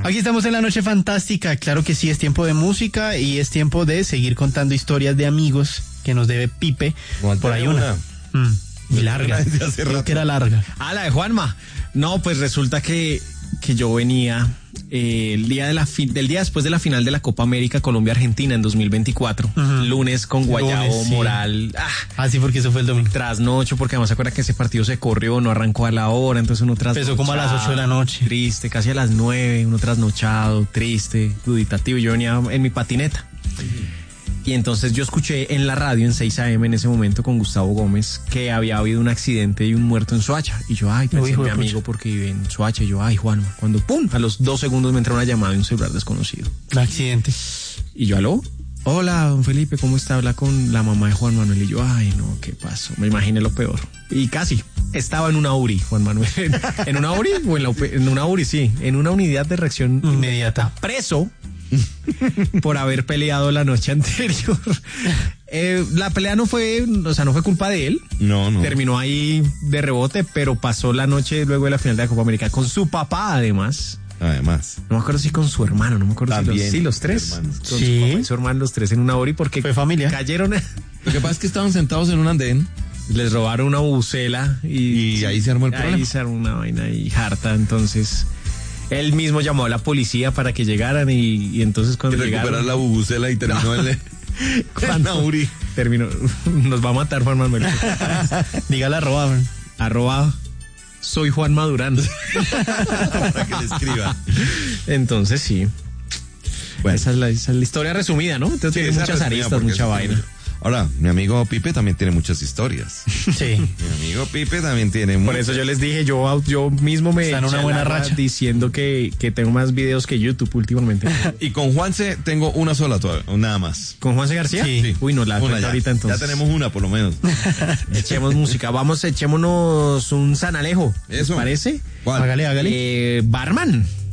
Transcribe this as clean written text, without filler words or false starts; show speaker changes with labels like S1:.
S1: Aquí estamos en la noche fantástica. Claro que sí, es tiempo de música y es tiempo de seguir contando historias de amigos que nos debe Pipe.
S2: Por ahí una.
S1: Y larga. Creo que era larga.
S3: La de Juanma. No, pues resulta que yo venía el día del día después de la final de la Copa América Colombia-Argentina en 2024. Lunes con Guayabo,
S1: Lunes, sí.
S3: Moral.
S1: Sí, porque eso fue el domingo.
S3: Trasnocho, porque además se acuerda que ese partido se corrió, no arrancó a la hora, entonces uno trasnochado.
S1: Empezó como a las 8 de la noche.
S3: Triste, casi a las 9, uno trasnochado, triste, duditativo. Yo venía en mi patineta. Y entonces yo escuché en la radio en 6 AM en ese momento con Gustavo Gómez que había habido un accidente y un muerto en Soacha. Y yo, pensé en mi amigo porque vive en Soacha. Y yo, Juanma. Cuando ¡pum! A los 2 segundos me entró una llamada de un celular desconocido.
S1: El accidente.
S3: Y yo, ¿aló? Hola, don Felipe, ¿cómo está? Habla con la mamá de Juan Manuel. Y yo, no, ¿qué pasó? Me imaginé lo peor. Y casi. Estaba en una URI, Juan Manuel. ¿En una URI? O en una URI, sí. En una unidad de reacción inmediata. Preso por haber peleado la noche anterior. La pelea no fue culpa de él.
S2: No.
S3: Terminó ahí de rebote, pero pasó la noche luego de la final de la Copa América con su papá, además. No me acuerdo si con su hermano, no me acuerdo si los tres. Con su papá y su hermano, los tres en una URI porque
S1: fue familia.
S3: Cayeron.
S2: Lo que pasa es que estaban sentados en un andén.
S3: Les robaron una bucela
S2: y ahí se armó el problema.
S3: Ahí se armó una vaina y harta, entonces él mismo llamó a la policía para que llegaran y entonces cuando llegaron...
S2: recuperar la bubucela y terminó
S3: cuando Uri terminó, nos va a matar Juan Manuel.
S1: Dígale
S3: @ soy Juan Madurán.
S2: Para que le escriba.
S3: Entonces sí.
S2: Bueno.
S3: Esa es la historia resumida, ¿no? Entonces tiene muchas aristas, mucha vaina.
S2: Ahora, mi amigo Pipe también tiene muchas historias.
S1: Sí.
S2: Mi amigo Pipe también tiene
S3: Por eso yo les dije, yo mismo me
S1: está en una buena racha
S3: diciendo que tengo más videos que YouTube últimamente.
S2: Y con Juanse tengo una sola todavía, nada más.
S3: ¿Con Juanse García?
S2: Sí.
S3: Uy, no la cuento ahorita entonces.
S2: Ya tenemos una por lo menos.
S3: Echemos música, echémonos un San Alejo.
S2: Eso.
S3: ¿Les parece?
S2: ¿Cuál?
S1: Hágale.
S3: Barman.